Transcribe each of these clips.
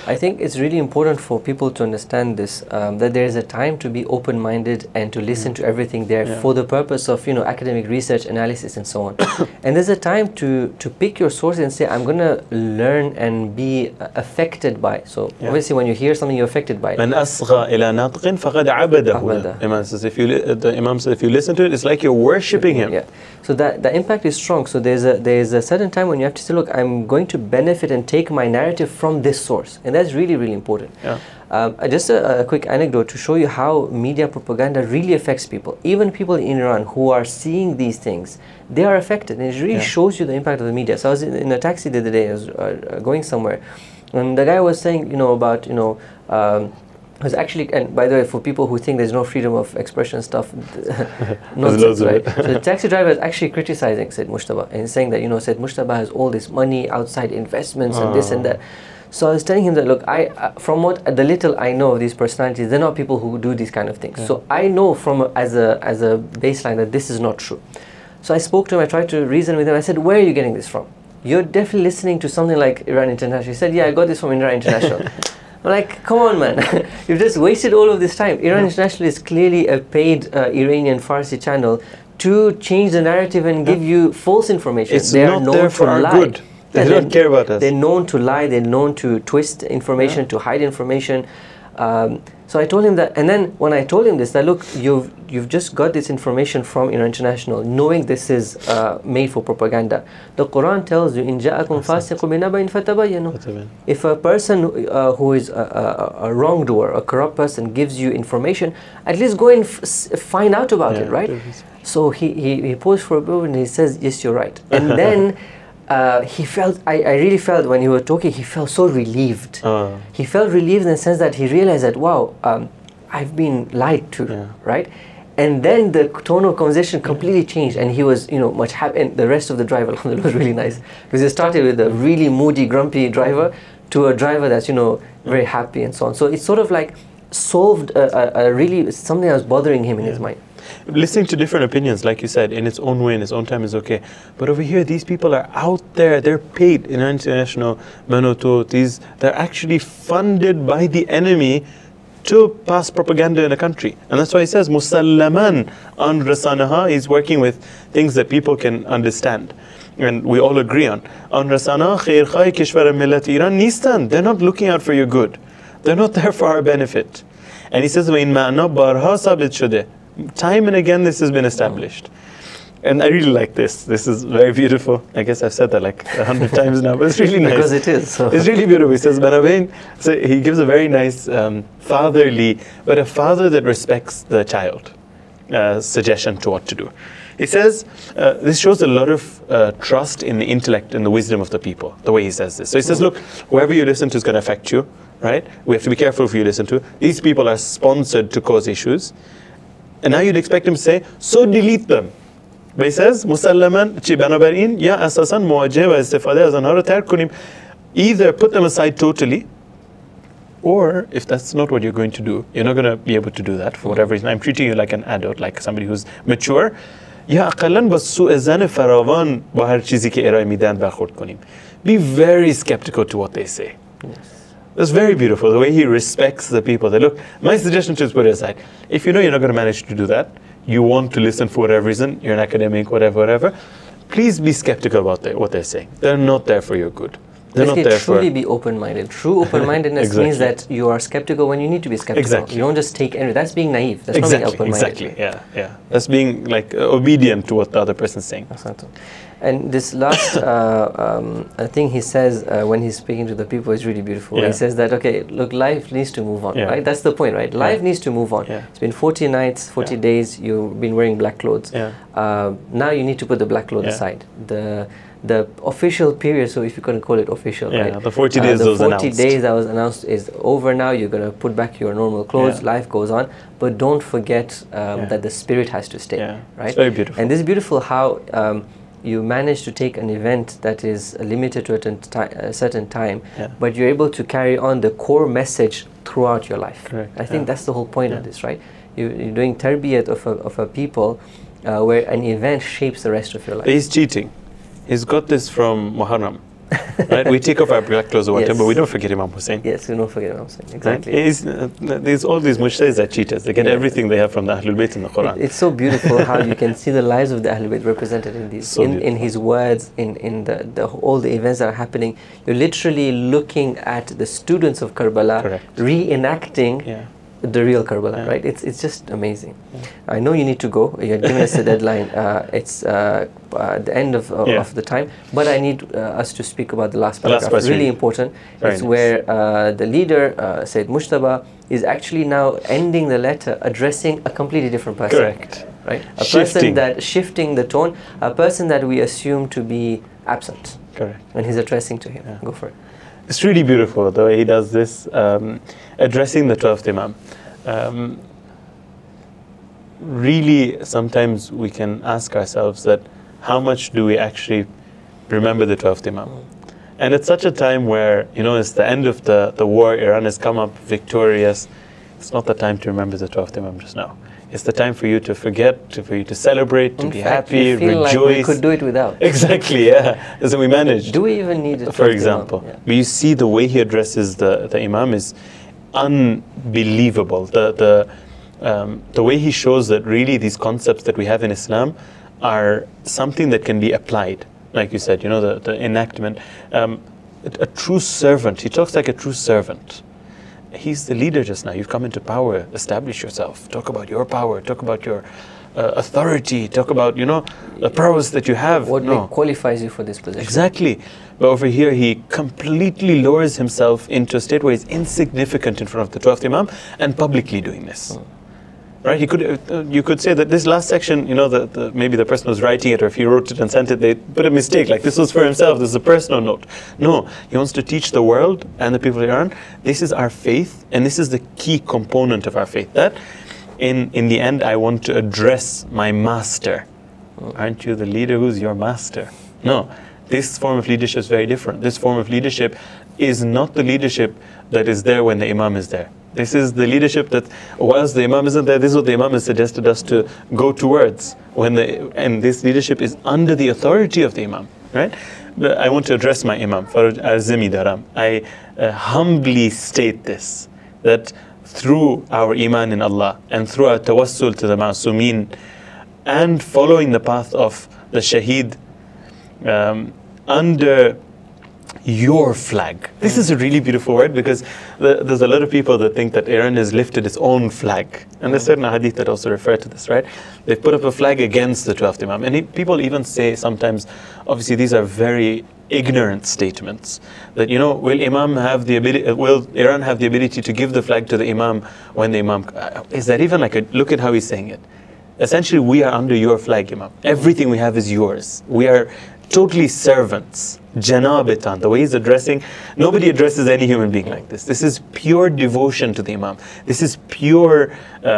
I think it's really important for people to understand this, that there is a time to be open-minded and to listen to everything there for the purpose of, academic research, analysis, and so on. And there's a time to pick your sources and say, I'm going to learn and be affected by. So obviously when you hear something, you're affected by it. من أصغى إلى ناطق فقد عبده. The Imam says, if you listen to it, it's like you're worshipping him. Yeah. So the impact is strong. So there's a certain time when you have to say, look, I'm going to benefit and take my narrative from this source. And that's really, really important. Just a quick anecdote to show you how media propaganda really affects people. Even people in Iran who are seeing these things, they are affected. And it really shows you the impact of the media. So I was in a taxi the other day, I was going somewhere, and the guy was saying, about, was actually, and by the way, for people who think there's no freedom of expression stuff, nonsense, right? So the taxi driver is actually criticizing Said Mujtaba and saying that, Said Mujtaba has all this money, outside investments, and this and that. So I was telling him that, look, from what the little I know of these personalities, they're not people who do these kind of things. So I know as a baseline that this is not true. So I spoke to him, I tried to reason with him. I said, where are you getting this from? You're definitely listening to something like Iran International. He said, yeah, I got this from Iran International. I'm like, come on, man. You've just wasted all of this time. Iran International is clearly a paid Iranian Farsi channel to change the narrative and give you false information. They are known there for our good. They don't care about us. They're known to lie. They're known to twist information, to hide information. So I told him that, and then when I told him this, that look, you've just got this information from Iran International, knowing this is made for propaganda. The Quran tells you, "In ja'akum fasiqun binaba'in fatabayyanu." If a person who is a wrongdoer, a corrupt person, gives you information, at least go and find out about it, right? So he paused for a moment and he says, "Yes, you're right." And then. He felt, I really felt when you were talking, he felt so relieved. He felt relieved in the sense that he realized that, wow, I've been lied to, right? And then the tone of conversation completely changed, and he was, much happy. And the rest of the driver was really nice, because it started with a really moody, grumpy driver to a driver that's, very happy and so on. So it sort of like solved a really something that was bothering him in his mind. Listening to different opinions, like you said, in its own way, in its own time is okay. But over here, these people are out there. They're paid in international manotut. They're actually funded by the enemy to pass propaganda in a country. And that's why he says, Musallaman an rasanaha. He's working with things that people can understand. And we all agree on. An rasanaha khair khai kishwar millat Iran nistan. They're not looking out for your good. They're not there for our benefit. And he says, in ma'na barha sabit shudeh. Time and again this has been established. And I really like this. This is very beautiful. I guess I've said that like 100 times now, but it's really nice. Because it is. So. It's really beautiful. He says, Banabain, so he gives a very nice fatherly, but a father that respects the child, suggestion to what to do. He says, this shows a lot of trust in the intellect and the wisdom of the people, the way he says this. So he says, look, whoever you listen to is going to affect you, right? We have to be careful who you listen to. These people are sponsored to cause issues. And now you'd expect him to say, so delete them. But he says, Musallaman, banabarin, ya asasan muwajjeh wa istifade az anha ro tark kunim. Either put them aside totally, or if that's not what you're going to do, you're not going to be able to do that for whatever reason. I'm treating you like an adult, like somebody who's mature. Ya aqallan bas su'e zan farawan ba har chizi ke eraye midan barkhord kunim. Be very skeptical to what they say. Yes. That's very beautiful, the way he respects the people. That look, my suggestion to is put it aside. If you know you're not going to manage to do that, you want to listen for whatever reason, you're an academic, whatever, please be skeptical about what they're saying. They're not there for your good. They're not there for... Truly be open-minded. True open-mindedness means that you are skeptical when you need to be skeptical. Exactly. You don't just take anything. That's being naive. That's not being open-minded. Exactly, yeah. That's being like obedient to what the other person's saying. And this last thing he says when he's speaking to the people is really beautiful. He says that, okay, look, life needs to move on, right? That's the point, right? Life needs to move on. It's been 40 nights, 40 days, you've been wearing black clothes. Now you need to put the black clothes aside. The official period, so if you can call it official, right? The 40 days the 40 days that was announced is over now. You're going to put back your normal clothes. Life goes on. But don't forget that the spirit has to stay, right? It's very beautiful. And this is beautiful how you manage to take an event that is limited to a certain time, but you're able to carry on the core message throughout your life. Correct. I think that's the whole point of this, right? You're doing tarbiyat of a people where an event shapes the rest of your life. He's cheating. He's got this from Muharram. Right? We take off our black clothes or whatever, Yes. but we don't forget Imam Hussein. Yes, we don't forget Imam Hussein. Right? Exactly. There's all these mujtahids are cheaters. They get Yeah. everything they have from the Ahlul Bayt in the Quran. It's so beautiful how you can see the lives of the Ahlul Bayt represented in these, So in beautiful. his words, in all the events that are happening. You're literally looking at the students of Karbala Correct. reenacting Yeah. the real Karbala, Yeah. right? It's just amazing. I know you need to go. You're giving us a deadline. It's the end Yeah. of the time. But I need us to speak about the last The last paragraph. part's Really really important. very It's nice. where the leader, Sayyid Mujtaba, is actually now ending the letter addressing a completely different person. Correct. Right? A person Shifting. that shifting the tone, a person that we assume to be absent. Correct. And he's addressing to him. Yeah. Go for it. It's really beautiful the way he does this, addressing the 12th Imam. Really, sometimes we can ask ourselves that how much do we actually remember the 12th Imam? And it's such a time where, it's the end of the war, Iran has come up victorious. It's not the time to remember the 12th Imam just now. It's the time for you to forget, for you to celebrate, to In be fact, happy, we feel rejoice. like we could do it without. Exactly, yeah. So we managed. Do we even need it? For example, but you see the way he addresses the Imam is unbelievable. The way he shows that really these concepts that we have in Islam are something that can be applied. Like you said, the enactment. A true servant, he talks like a true servant. He's the leader just now. You've come into power. Establish yourself. Talk about your power. Talk about your authority. Talk about, the prowess that you have. What qualifies you for this position? Exactly. But over here, he completely lowers himself into a state where he's insignificant in front of the 12th Imam and publicly doing this. Right? You could say that this last section, maybe the person was writing it, or if he wrote it and sent it, they put a mistake, like this was for himself, this is a personal note. No, he wants to teach the world and the people of Iran, this is our faith, and this is the key component of our faith. That, in the end, I want to address my master. Aren't you the leader who's your master? No, this form of leadership is very different. This form of leadership is not the leadership that is there when the Imam is there. This is the leadership that, whilst the Imam isn't there, this is what the Imam has suggested us to go towards. And this leadership is under the authority of the Imam, right? But I want to address my Imam, Faraj Azimi Daram. I humbly state this, that through our Iman in Allah, and through our tawassul to the Ma'asumeen, and following the path of the Shaheed, under your flag. This is a really beautiful word, because there's a lot of people that think that Iran has lifted its own flag. And there's certain hadith that also refer to this, right? They've put up a flag against the 12th Imam. And people even say sometimes, obviously these are very ignorant statements, that, will Iran have the ability to give the flag to the Imam when the Imam... is that even look at how he's saying it. Essentially, we are under your flag, Imam. Everything we have is yours. We are totally servants. Janabitan, the way he's addressing, nobody addresses any human being like this. This is pure devotion to the Imam. This is pure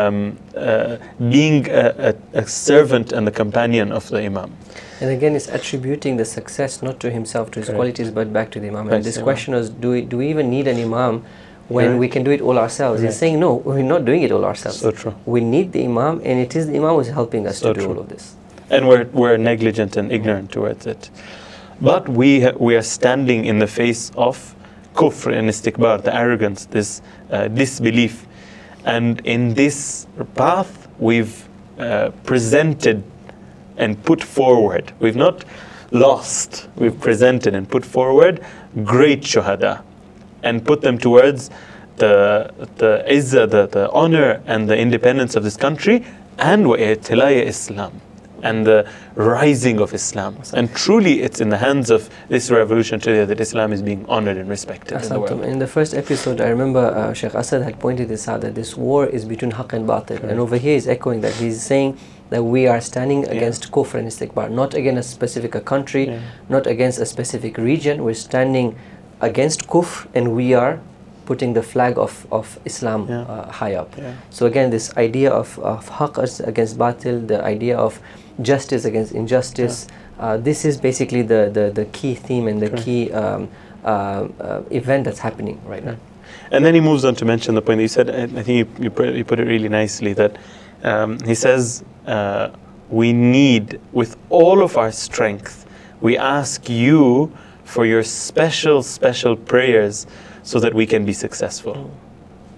being a servant and the companion of the Imam. And again, it's attributing the success not to himself, to his qualities, but back to the Imam. And this question is, do we even need an Imam when we can do it all ourselves? He's saying, no, we're not doing it all ourselves. So true. We need the Imam, and it is the Imam who's helping us to do all of this. And we're negligent and ignorant towards it. But we are standing in the face of kufr and istikbar, the arrogance, this disbelief. And in this path, we've presented and put forward. We've not lost. We've presented and put forward great shuhada and put them towards the izzah, the honor and the independence of this country, and wa'tilaya Islam, and the rising of Islam. And truly it's in the hands of this revolution today that Islam is being honored and respected in the world. In the first episode, I remember Sheikh Asad had pointed this out, that this war is between haqq and batil. And over here he's echoing that. He's saying that we are standing against kufr and istikbar, not against a specific country, not against a specific region. We're standing against kufr, and we are putting the flag of Islam high up. So again, this idea of haqq against batil, the idea of justice against injustice, this is basically the key theme and the key event that's happening right now. And then he moves on to mention the point that you said, I think you put it really nicely, that he says, we need, with all of our strength, we ask you for your special, special prayers so that we can be successful.